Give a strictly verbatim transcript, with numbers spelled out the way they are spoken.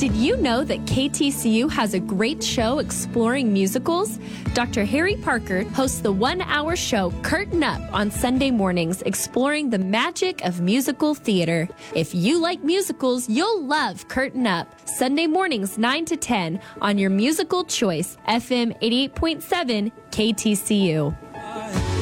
Did you know that K T C U has a great show exploring musicals? Doctor Harry Parker hosts the one-hour show Curtain Up on Sunday mornings, exploring the magic of musical theater. If you like musicals, you'll love Curtain Up. Sunday mornings, nine to ten, on your musical choice, F M eighty-eight point seven K T C U.